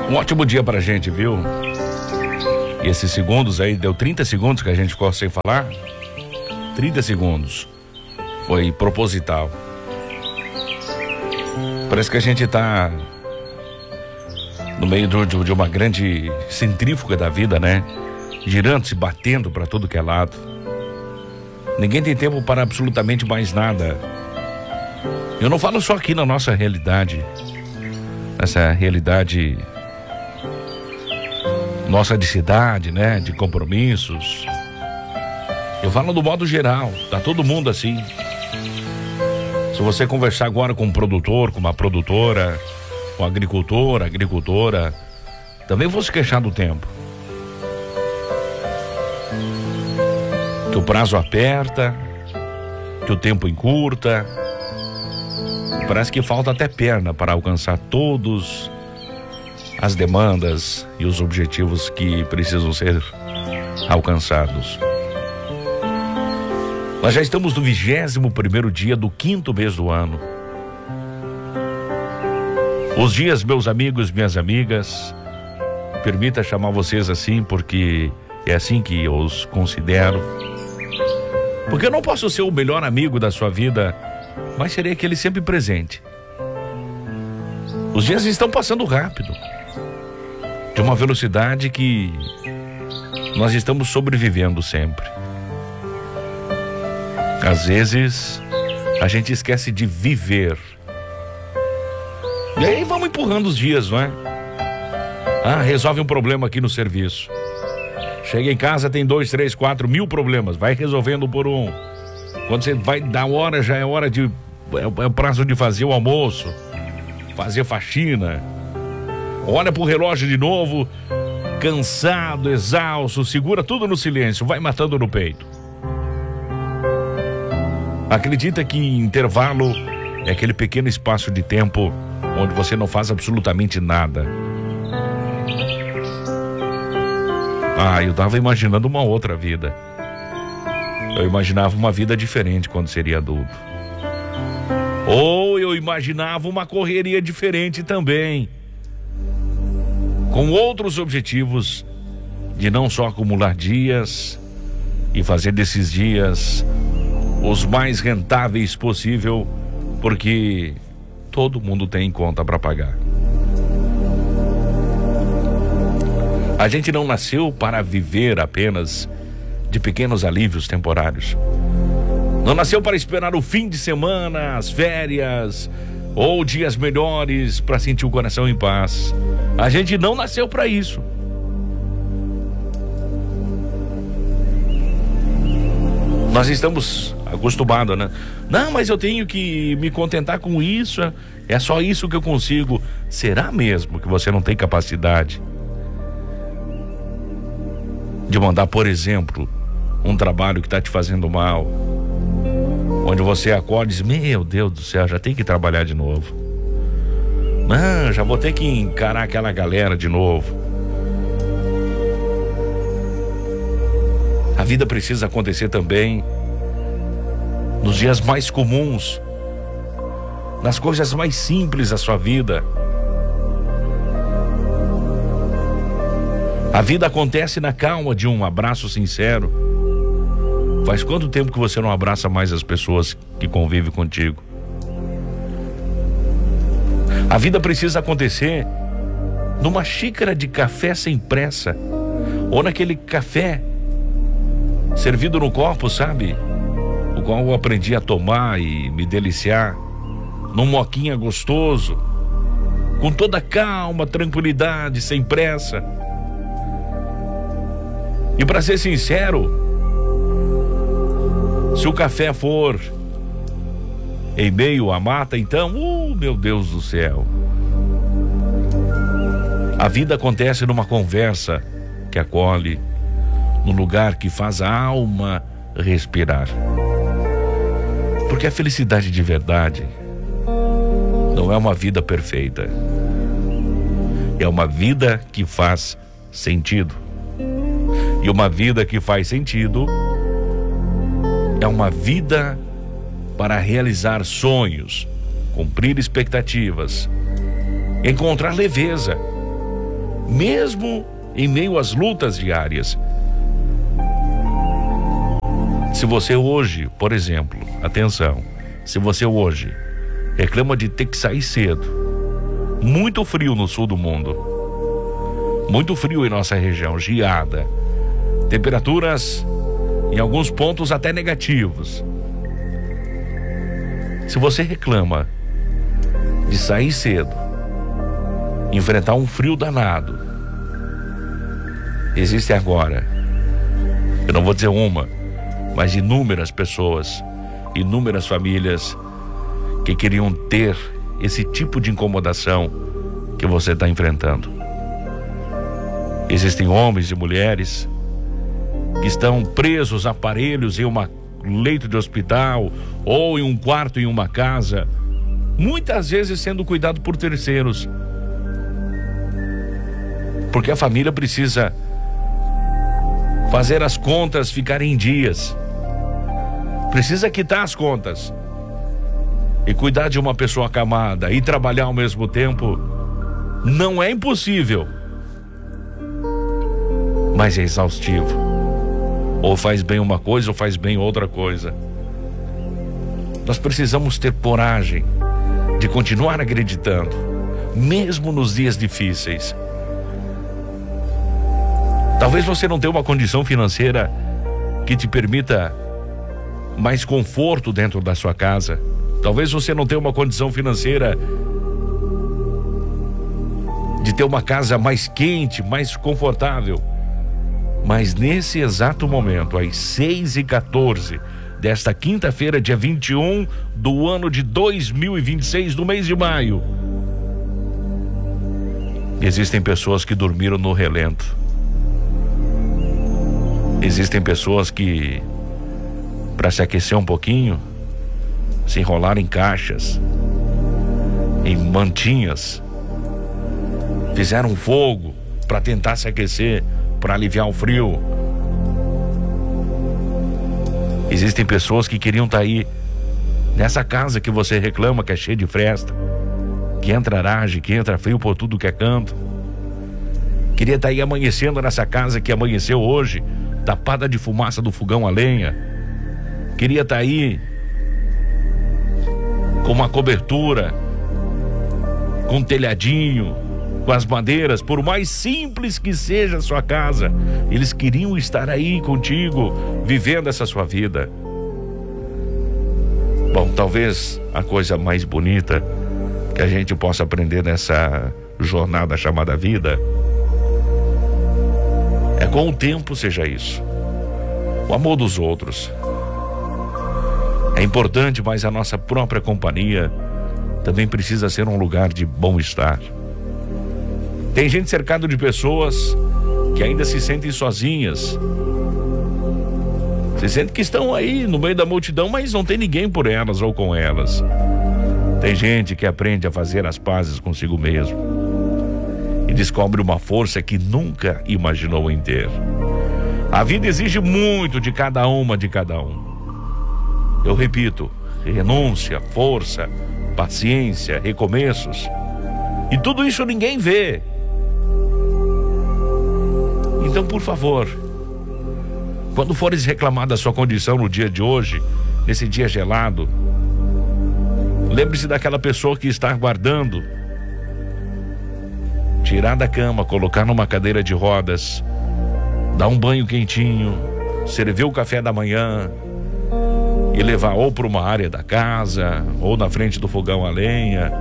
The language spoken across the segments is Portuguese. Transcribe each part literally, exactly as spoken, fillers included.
Um ótimo dia pra gente, viu? E esses segundos aí, deu trinta segundos que a gente ficou sem falar? trinta segundos. Foi proposital. Parece que a gente tá no meio do, de, de uma grande centrífuga da vida, né? Girando, se batendo pra tudo que é lado. Ninguém tem tempo para absolutamente mais nada. Eu não falo só aqui na nossa realidade. Essa realidade nossa de cidade, né? De compromissos. Eu falo do modo geral. Tá todo mundo assim. Se você conversar agora com um produtor, com uma produtora, com um agricultor, agricultora, também vou se queixar do tempo. Que o prazo aperta, que o tempo encurta. Parece que falta até perna para alcançar todos as demandas e os objetivos que precisam ser alcançados. Nós já estamos no vigésimo primeiro dia do quinto mês do ano. Os dias, meus amigos, minhas amigas, permita chamar vocês assim, porque é assim que eu os considero. Porque eu não posso ser o melhor amigo da sua vida, mas serei aquele sempre presente. Os dias estão passando rápido, de uma velocidade que nós estamos sobrevivendo sempre. Às vezes, a gente esquece de viver. E aí vamos empurrando os dias, não é? Ah, resolve um problema aqui no serviço. Chega em casa, tem dois, três, quatro mil problemas. Vai resolvendo por um. Quando você vai dar hora, já é hora de... É o prazo de fazer o almoço. Fazer faxina. Olha pro relógio de novo. Cansado, exausto. Segura tudo no silêncio. Vai matando no peito. Acredita que intervalo é aquele pequeno espaço de tempo onde você não faz absolutamente nada. Ah, eu tava imaginando uma outra vida. Eu imaginava uma vida diferente quando seria adulto. Ou eu imaginava uma correria diferente também. Com outros objetivos de não só acumular dias e fazer desses dias os mais rentáveis possível, porque todo mundo tem conta para pagar. A gente não nasceu para viver apenas de pequenos alívios temporários. Não nasceu para esperar o fim de semana, as férias ou dias melhores para sentir o coração em paz. A gente não nasceu para isso. Nós estamos acostumados, né? Não, mas eu tenho que me contentar com isso. É só isso que eu consigo. Será mesmo que você não tem capacidade de mandar, por exemplo, um trabalho que está te fazendo mal, onde você acorda e diz, meu Deus do céu, já tem que trabalhar de novo. Não, já vou ter que encarar aquela galera de novo. A vida precisa acontecer também nos dias mais comuns, nas coisas mais simples da sua vida. A vida acontece na calma de um abraço sincero. Faz quanto tempo que você não abraça mais as pessoas que convivem contigo? A vida precisa acontecer numa xícara de café sem pressa, ou naquele café servido no copo, sabe? O qual eu aprendi a tomar e me deliciar, num moquinha gostoso, com toda calma, tranquilidade, sem pressa. E para ser sincero, se o café for em meio à mata, então, uh, meu Deus do céu. A vida acontece numa conversa que acolhe, num lugar que faz a alma respirar. Porque a felicidade de verdade não é uma vida perfeita. É uma vida que faz sentido. E uma vida que faz sentido é uma vida para realizar sonhos, cumprir expectativas, encontrar leveza, mesmo em meio às lutas diárias. Se você hoje, por exemplo, atenção, se você hoje reclama de ter que sair cedo, muito frio no sul do mundo, muito frio em nossa região, geada, temperaturas em alguns pontos até negativos. Se você reclama de sair cedo, enfrentar um frio danado, existe agora, eu não vou dizer uma, mas inúmeras pessoas, inúmeras famílias que queriam ter esse tipo de incomodação que você está enfrentando. Existem homens e mulheres que estão presos a aparelhos em um leito de hospital ou em um quarto em uma casa, muitas vezes sendo cuidado por terceiros, porque a família precisa fazer as contas ficarem em dias, precisa quitar as contas e cuidar de uma pessoa acamada e trabalhar ao mesmo tempo. Não é impossível, mas é exaustivo. Ou faz bem uma coisa ou faz bem outra coisa. Nós precisamos ter coragem de continuar acreditando, mesmo nos dias difíceis. Talvez você não tenha uma condição financeira que te permita mais conforto dentro da sua casa. Talvez você não tenha uma condição financeira de ter uma casa mais quente, mais confortável. Mas nesse exato momento, às seis e quatorze desta quinta-feira, dia vinte e um do ano de dois mil e vinte e seis, do mês de maio, existem pessoas que dormiram no relento. Existem pessoas que, para se aquecer um pouquinho, se enrolaram em caixas, em mantinhas, fizeram fogo para tentar se aquecer, para aliviar o frio. Existem pessoas que queriam estar aí nessa casa que você reclama que é cheia de fresta, que entra aragem, que entra frio por tudo que é canto. Queria estar aí amanhecendo nessa casa que amanheceu hoje, tapada de fumaça do fogão a lenha. Queria estar aí com uma cobertura, com um telhadinho, com as madeiras, por mais simples que seja a sua casa. Eles queriam estar aí contigo, vivendo essa sua vida. Bom, talvez a coisa mais bonita que a gente possa aprender nessa jornada chamada vida é, com o tempo, seja isso, o amor dos outros. É importante, mas a nossa própria companhia também precisa ser um lugar de bom-estar. Tem gente cercado de pessoas que ainda se sentem sozinhas, se sentem que estão aí no meio da multidão, mas não tem ninguém por elas ou com elas. Tem gente que aprende a fazer as pazes consigo mesmo e descobre uma força que nunca imaginou em ter. A vida exige muito de cada uma, de cada um. Eu repito, renúncia, força, paciência, recomeços. E tudo isso ninguém vê. Então, por favor, quando fores reclamar da sua condição no dia de hoje, nesse dia gelado, lembre-se daquela pessoa que está aguardando tirar da cama, colocar numa cadeira de rodas, dar um banho quentinho, servir o café da manhã e levar ou para uma área da casa ou na frente do fogão a lenha.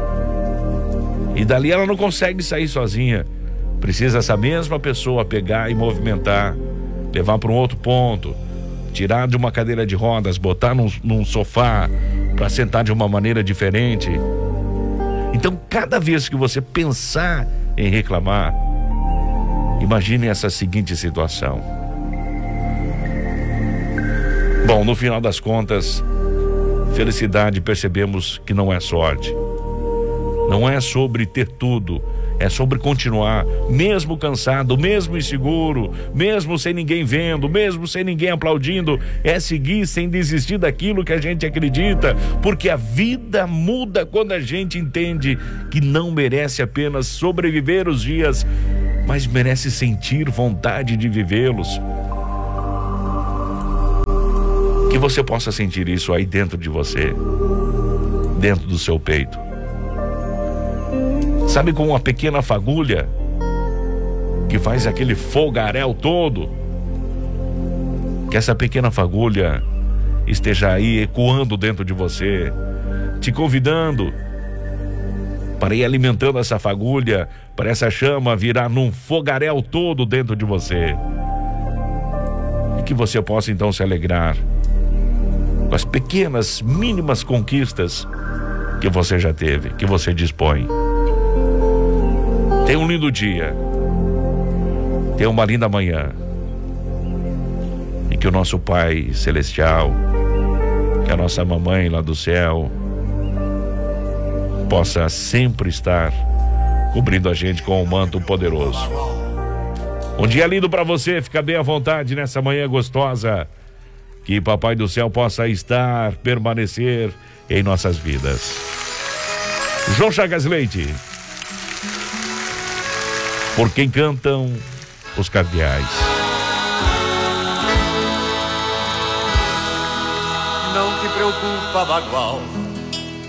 E dali ela não consegue sair sozinha. Precisa essa mesma pessoa pegar e movimentar, levar para um outro ponto, tirar de uma cadeira de rodas, botar num, num sofá para sentar de uma maneira diferente. Então, cada vez que você pensar em reclamar, imagine essa seguinte situação. Bom, no final das contas, felicidade, percebemos que não é sorte. Não é sobre ter tudo, é sobre continuar, mesmo cansado, mesmo inseguro, mesmo sem ninguém vendo, mesmo sem ninguém aplaudindo, é seguir sem desistir daquilo que a gente acredita, porque a vida muda quando a gente entende que não merece apenas sobreviver os dias mas merece sentir vontade de vivê-los. Que você possa sentir isso aí dentro de você, dentro do seu peito. Sabe, com uma pequena fagulha que faz aquele fogaréu todo, que essa pequena fagulha esteja aí ecoando dentro de você, te convidando para ir alimentando essa fagulha, para essa chama virar num fogaréu todo dentro de você. E que você possa então se alegrar com as pequenas, mínimas conquistas que você já teve, que você dispõe. Tenha um lindo dia, tenha uma linda manhã, e que o nosso Pai Celestial, que a nossa mamãe lá do céu, possa sempre estar cobrindo a gente com um manto poderoso. Um dia lindo para você, fica bem à vontade nessa manhã gostosa. Que Papai do Céu possa estar, permanecer em nossas vidas. João Chagas Leite. Por quem cantam os cardeais. Não te preocupa, bagual,